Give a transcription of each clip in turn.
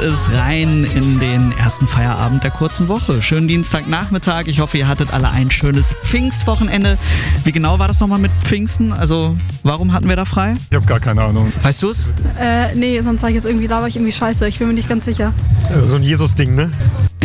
es rein in den ersten Feierabend der kurzen Woche. Schönen Dienstagnachmittag. Ich hoffe, ihr hattet alle ein schönes Pfingstwochenende. Wie genau war das nochmal mit Pfingsten? Also, warum hatten wir da frei? Ich habe gar keine Ahnung. Weißt du es? Nee, sonst sage ich jetzt irgendwie, laber ich irgendwie scheiße. Ich bin mir nicht ganz sicher. So ein Jesus-Ding, ne?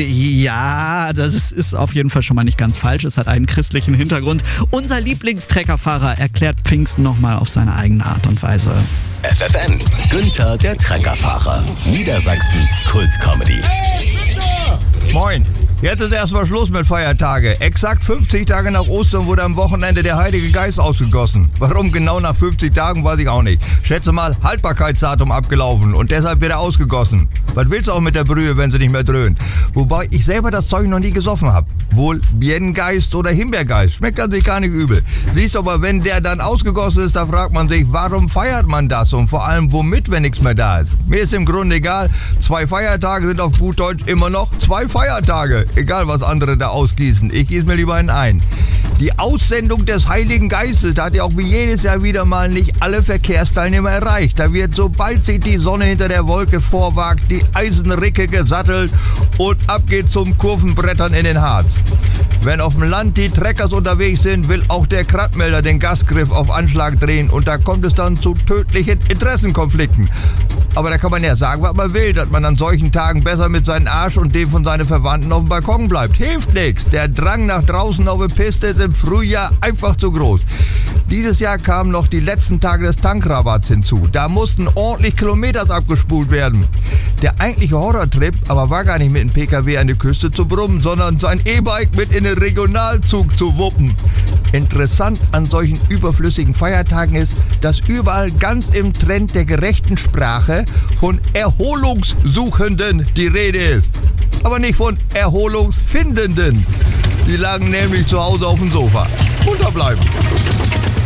Ja, das ist auf jeden Fall schon mal nicht ganz falsch. Es hat einen christlichen Hintergrund. Unser Lieblingstreckerfahrer erklärt Pfingsten nochmal auf seine eigene Art und Weise. FFN, Günther der Treckerfahrer, Niedersachsens Kult-Comedy. Hey, Günther! Moin. Jetzt ist erstmal Schluss mit Feiertage. Exakt 50 Tage nach Ostern wurde am Wochenende der Heilige Geist ausgegossen. Warum genau nach 50 Tagen, weiß ich auch nicht. Schätze mal, Haltbarkeitsdatum abgelaufen und deshalb wieder ausgegossen. Was willst du auch mit der Brühe, wenn sie nicht mehr dröhnt? Wobei ich selber das Zeug noch nie gesoffen habe. Wohl Birnengeist oder Himbeergeist. Schmeckt an sich gar nicht übel. Siehst du aber, wenn der dann ausgegossen ist, da fragt man sich, warum feiert man das? Und vor allem, womit, wenn nichts mehr da ist? Mir ist im Grunde egal. 2 Feiertage sind auf gut Deutsch immer noch 2 Feiertage. Egal, was andere da ausgießen. Ich gieße mir lieber einen ein. Die Aussendung des Heiligen Geistes hat ja auch wie jedes Jahr wieder mal nicht alle Verkehrsteilnehmer erreicht. Da wird, sobald sich die Sonne hinter der Wolke vorwagt, die Eisenricke gesattelt und ab geht zum Kurvenbrettern in den Harz. Wenn auf dem Land die Treckers unterwegs sind, will auch der Krattmelder den Gasgriff auf Anschlag drehen und da kommt es dann zu tödlichen Interessenkonflikten. Aber da kann man ja sagen, was man will, dass man an solchen Tagen besser mit seinem Arsch und dem von seinen Verwandten auf dem Balkon bleibt. Hilft nichts. Der Drang nach draußen auf der Piste ist im Frühjahr einfach zu groß. Dieses Jahr kamen noch die letzten Tage des Tankrabatts hinzu. Da mussten ordentlich Kilometer abgespult werden. Der eigentliche Horrortrip aber war gar nicht mit dem PKW an die Küste zu brummen, sondern sein E-Bike mit in den Regionalzug zu wuppen. Interessant an solchen überflüssigen Feiertagen ist, dass überall ganz im Trend der gerechten Sprache von Erholungssuchenden die Rede ist. Aber nicht von Erholungsfindenden. Die lagen nämlich zu Hause auf dem Sofa. Unterbleiben.